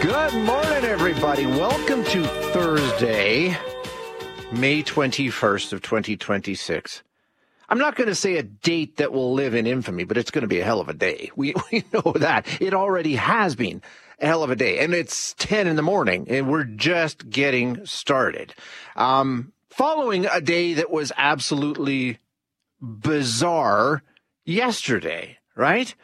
Good morning, everybody. Welcome to Thursday, May 21st of 2026. I'm not going to say a date that will live in infamy, but it's going to be a hell of a day. We know that. It already has been a hell of a day, and it's 10 in the morning, and we're just getting started. Following a day that was absolutely bizarre yesterday, right?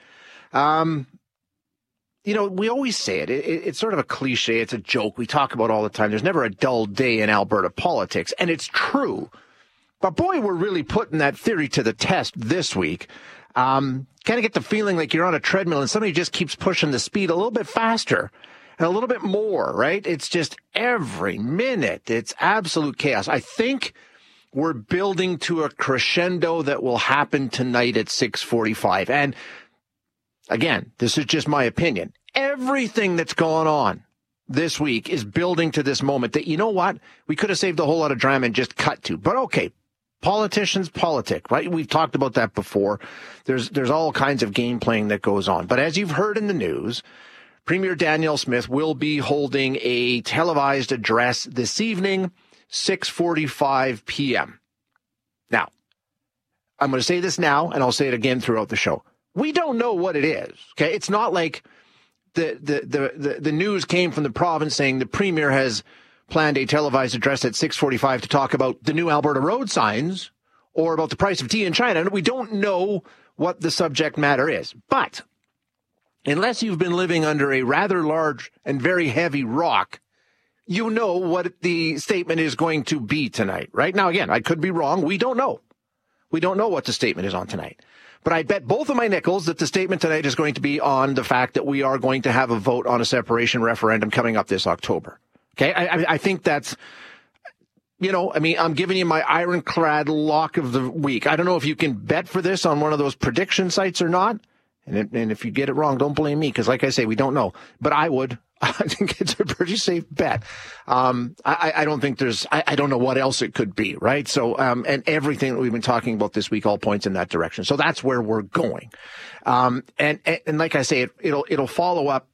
You know, we always say it. It's sort of a cliche. It's a joke. We talk about all the time. There's never a dull day in Alberta politics, and it's true. But boy, we're really putting that theory to the test this week. Kind of get the feeling like you're on a treadmill and somebody just keeps pushing the speed a little bit faster and a little bit more, right? It's just every minute. It's absolute chaos. I think we're building to a crescendo that will happen tonight at 6:45. And again, this is just my opinion. Everything that's going on this week is building to this moment that, you know what? We could have saved a whole lot of drama and just cut to. But okay, politicians politic, right? We've talked about that before. There's all kinds of game playing that goes on. But as you've heard in the news, Premier Danielle Smith will be holding a televised address this evening, 6:45 p.m. Now, I'm going to say this now, and I'll say it again throughout the show. We don't know what it is, okay? It's not like the news came from the province saying the premier has planned a televised address at 6:45 to talk about the new Alberta road signs or about the price of tea in China. And we don't know what the subject matter is. But unless you've been living under a rather large and very heavy rock, you know what the statement is going to be tonight, right? Now, again, I could be wrong. We don't know. We don't know what the statement is on tonight. But I bet both of my nickels that the statement tonight is going to be on the fact that we are going to have a vote on a separation referendum coming up this October. Okay, I think that's, you know, I mean, I'm giving you my ironclad lock of the week. I don't know if you can bet for this on one of those prediction sites or not. And if you get it wrong, don't blame me, because like I say, we don't know. But I would. I think it's a pretty safe bet. I don't think I don't know what else it could be, right? So, and everything that we've been talking about this week all points in that direction. So that's where we're going. And like I say, it'll follow up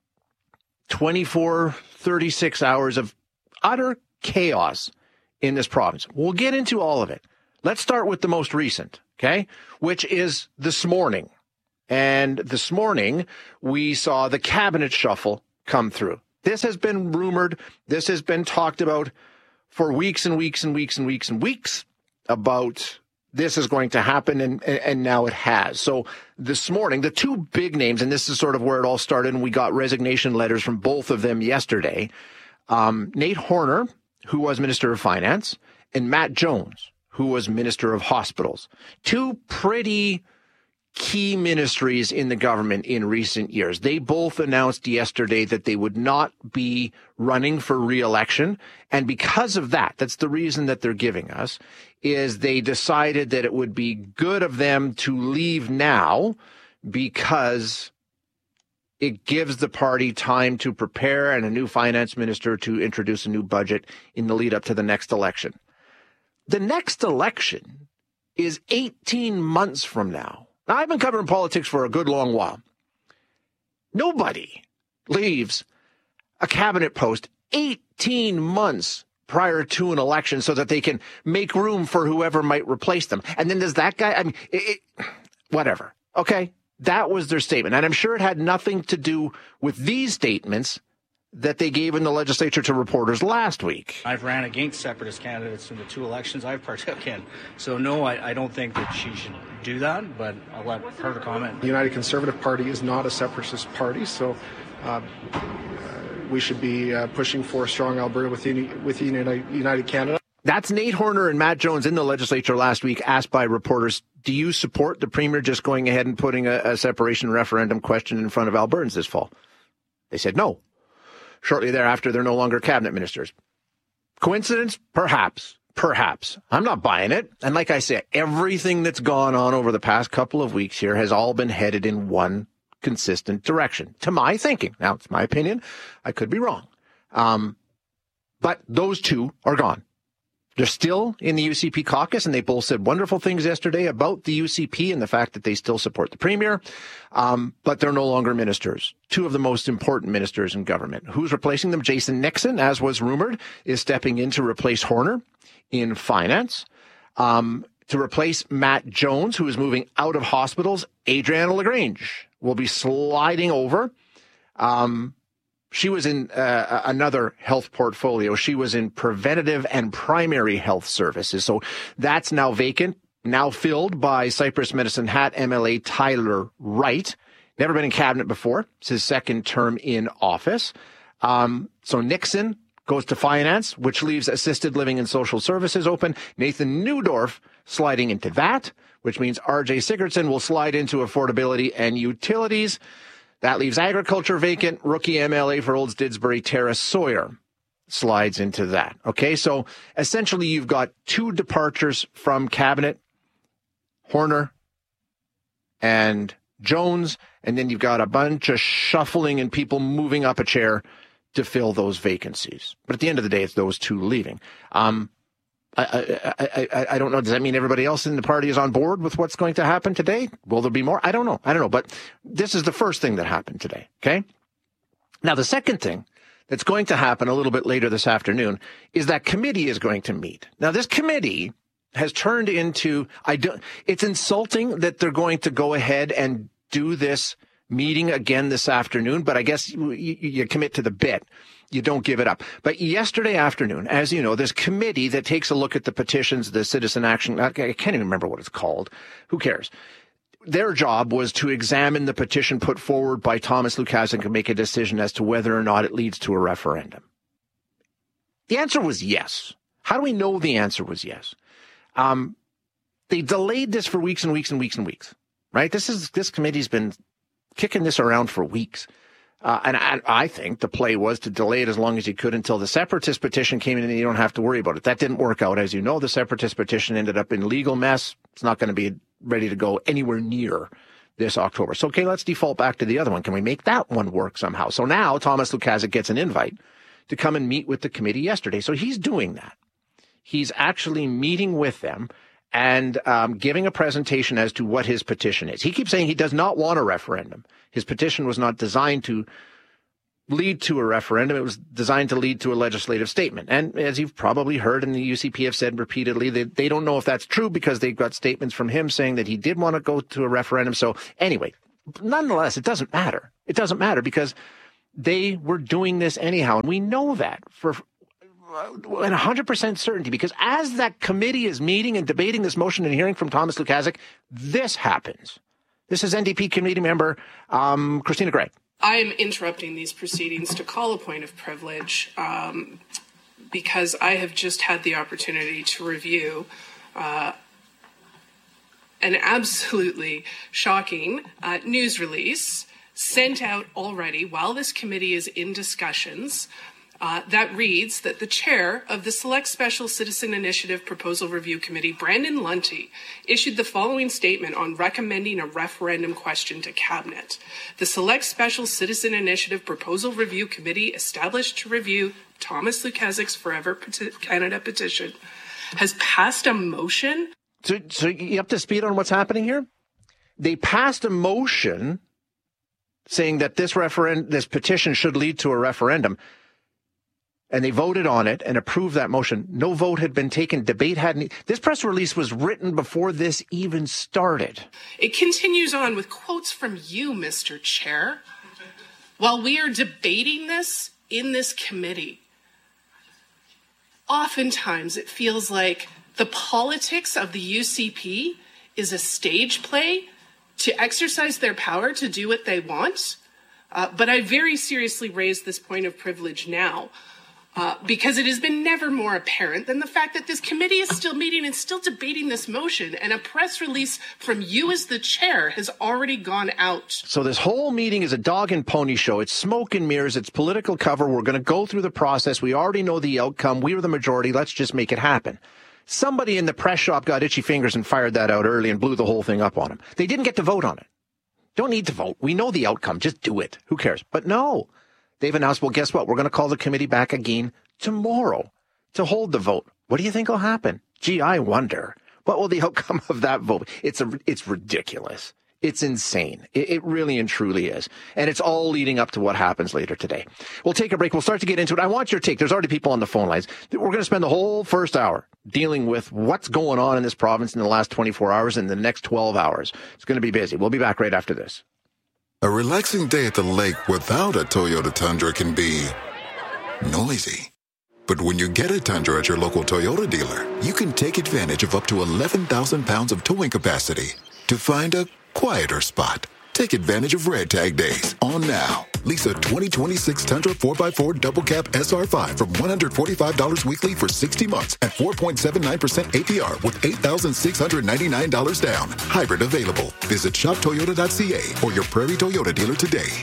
24, 36 hours of utter chaos in this province. We'll get into all of it. Let's start with the most recent, okay? Which is this morning. And this morning, we saw the cabinet shuffle come through. This has been rumored. This has been talked about for weeks and weeks and weeks and weeks and weeks about this is going to happen, and now it has. So this morning, the two big names, and this is sort of where it all started, and we got resignation letters from both of them yesterday. Nate Horner, who was Minister of Finance, and Matt Jones, who was Minister of Hospitals. Two pretty key ministries in the government in recent years. They both announced yesterday that they would not be running for re-election. And because of that, that's the reason that they're giving us, is they decided that it would be good of them to leave now because it gives the party time to prepare and a new finance minister to introduce a new budget in the lead up to the next election. The next election is 18 months from now. Now, I've been covering politics for a good long while. Nobody leaves a cabinet post 18 months prior to an election so that they can make room for whoever might replace them. And then there's that guy. I mean, whatever. Okay, that was their statement. And I'm sure it had nothing to do with these statements that they gave in the legislature to reporters last week. I've ran against separatist candidates in the two elections I've partook in. So, no, I don't think that she should do that, but I'll let her comment. The United Conservative Party is not a separatist party, so we should be pushing for a strong Alberta within United Canada. That's Nate Horner and Matt Jones in the legislature last week, asked by reporters, do you support the Premier just going ahead and putting a separation referendum question in front of Albertans this fall? They said no. Shortly thereafter, they're no longer cabinet ministers. Coincidence? Perhaps. I'm not buying it. And like I said, everything that's gone on over the past couple of weeks here has all been headed in one consistent direction, to my thinking. Now, it's my opinion. I could be wrong. But those two are gone. They're still in the UCP caucus, and they both said wonderful things yesterday about the UCP and the fact that they still support the premier, but they're no longer ministers. Two of the most important ministers in government. Who's replacing them? Jason Nixon, as was rumored, is stepping in to replace Horner in finance. To replace Matt Jones, who is moving out of hospitals, Adriana LaGrange will be sliding over. She was in another health portfolio. She was in preventative and primary health services. So that's now vacant, now filled by Cypress Medicine Hat MLA Tyler Wright. Never been in cabinet before. It's his second term in office. So Nixon goes to finance, which leaves assisted living and social services open. Nathan Neudorf sliding into that, which means RJ Sigurdsson will slide into affordability and utilities. That leaves agriculture vacant. Rookie MLA for Olds Didsbury, Tara Sawyer, slides into that. Okay, so essentially you've got two departures from cabinet, Horner and Jones, and then you've got a bunch of shuffling and people moving up a chair to fill those vacancies. But at the end of the day, it's those two leaving. I don't know. Does that mean everybody else in the party is on board with what's going to happen today? Will there be more? I don't know. But this is the first thing that happened today. Okay. Now, the second thing that's going to happen a little bit later this afternoon is that committee is going to meet. Now, this committee has turned into, it's insulting that they're going to go ahead and do this meeting again this afternoon, but I guess you commit to the bit. You don't give it up. But yesterday afternoon, as you know, this committee that takes a look at the petitions, the citizen action, I can't even remember what it's called. Who cares? Their job was to examine the petition put forward by Thomas Lukaszuk and make a decision as to whether or not it leads to a referendum. The answer was yes. How do we know the answer was yes? They delayed this for weeks and weeks and weeks and weeks, right? This committee's been kicking this around for weeks. And I think the play was to delay it as long as you could until the separatist petition came in and you don't have to worry about it. That didn't work out. As you know, the separatist petition ended up in legal mess. It's not going to be ready to go anywhere near this October. So, okay, let's default back to the other one. Can we make that one work somehow? So now Thomas Lukaszuk gets an invite to come and meet with the committee yesterday. So he's doing that. He's actually meeting with them and giving a presentation as to what his petition is. He keeps saying he does not want a referendum. His petition was not designed to lead to a referendum. It was designed to lead to a legislative statement. And as you've probably heard, and the UCP have said repeatedly, they don't know if that's true because they've got statements from him saying that he did want to go to a referendum. So anyway, nonetheless, it doesn't matter. It doesn't matter because they were doing this anyhow. And we know that for 100% certainty, because as that committee is meeting and debating this motion and hearing from Thomas Lukaszuk, this happens. This is NDP committee member Christina Gray. I am interrupting these proceedings to call a point of privilege because I have just had the opportunity to review an absolutely shocking news release sent out already while this committee is in discussions. That reads that the chair of the Select Special Citizen Initiative Proposal Review Committee, Brandon Lunty, issued the following statement on recommending a referendum question to Cabinet. The Select Special Citizen Initiative Proposal Review Committee, established to review Thomas Lukaszuk's Forever Canada petition, has passed a motion. So you up to speed on what's happening here? They passed a motion saying that this petition should lead to a referendum. And they voted on it and approved that motion. No vote had been taken. Debate hadn't. This press release was written before this even started. It continues on with quotes from you, Mr. Chair. While we are debating this in this committee, oftentimes it feels like the politics of the UCP is a stage play to exercise their power to do what they want. But I very seriously raise this point of privilege now. Because it has been never more apparent than the fact that this committee is still meeting and still debating this motion, and a press release from you as the chair has already gone out. So this whole meeting is a dog and pony show. It's smoke and mirrors. It's political cover. We're going to go through the process. We already know the outcome. We're the majority. Let's just make it happen. Somebody in the press shop got itchy fingers and fired that out early and blew the whole thing up on them. They didn't get to vote on it. Don't need to vote. We know the outcome. Just do it. Who cares? But no. They've announced, well, guess what? We're going to call the committee back again tomorrow to hold the vote. What do you think will happen? Gee, I wonder. What will the outcome of that vote? It's ridiculous. It's insane. It really and truly is. And it's all leading up to what happens later today. We'll take a break. We'll start to get into it. I want your take. There's already people on the phone lines. We're going to spend the whole first hour dealing with what's going on in this province in the last 24 hours and the next 12 hours. It's going to be busy. We'll be back right after this. A relaxing day at the lake without a Toyota Tundra can be noisy. But when you get a Tundra at your local Toyota dealer, you can take advantage of up to 11,000 pounds of towing capacity to find a quieter spot. Take advantage of Red Tag Days on now. Lease a 2026 Tundra 4x4 Double Cab SR5 from $145 weekly for 60 months at 4.79% APR with $8,699 down. Hybrid available. Visit shoptoyota.ca or your Prairie Toyota dealer today.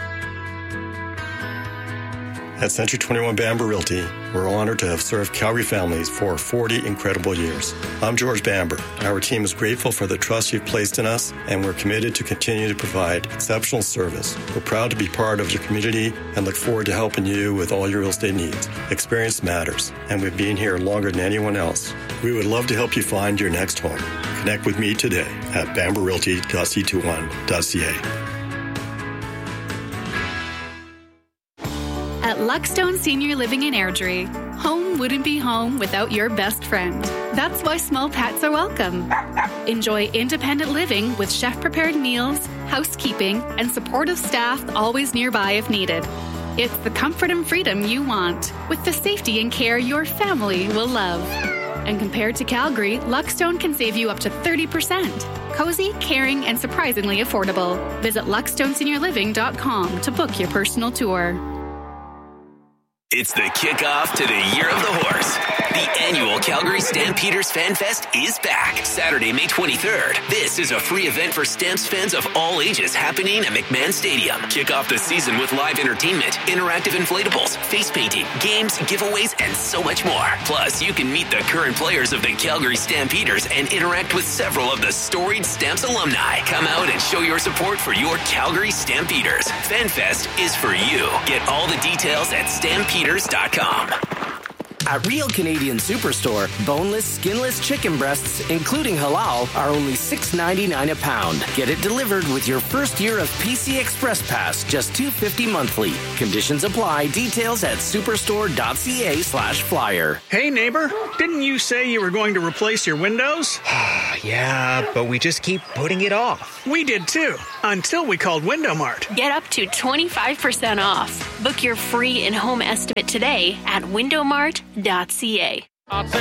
At Century 21 Bamber Realty, we're honored to have served Calgary families for 40 incredible years. I'm George Bamber. Our team is grateful for the trust you've placed in us, and we're committed to continue to provide exceptional service. We're proud to be part of your community and look forward to helping you with all your real estate needs. Experience matters, and we've been here longer than anyone else. We would love to help you find your next home. Connect with me today at bamberrealty.c21.ca. At Luckstone Senior Living in Airdrie, home wouldn't be home without your best friend. That's why small pets are welcome. Enjoy independent living with chef-prepared meals, housekeeping, and supportive staff always nearby if needed. It's the comfort and freedom you want, with the safety and care your family will love. And compared to Calgary, Luckstone can save you up to 30%. Cozy, caring, and surprisingly affordable. Visit LuckstoneSeniorLiving.com to book your personal tour. It's the kickoff to the Year of the Horse. The annual Calgary Stampeders Fan Fest is back Saturday, May 23rd. This is a free event for Stamps fans of all ages happening at McMahon Stadium. Kick off the season with live entertainment, interactive inflatables, face painting, games, giveaways, and so much more. Plus, you can meet the current players of the Calgary Stampeders and interact with several of the storied Stamps alumni. Come out and show your support for your Calgary Stampeders. Fan Fest is for you. Get all the details at Stampeders.com. At Real Canadian Superstore, boneless, skinless chicken breasts, including halal, are only $6.99 a pound. Get it delivered with your first year of PC Express Pass, just $2.50 monthly. Conditions apply. Details at superstore.ca/flyer. Hey, neighbor, didn't you say you were going to replace your windows? Yeah, but we just keep putting it off. We did too, until we called Window Mart. Get up to 25% off. Book your free in-home estimate today at windowmart.ca.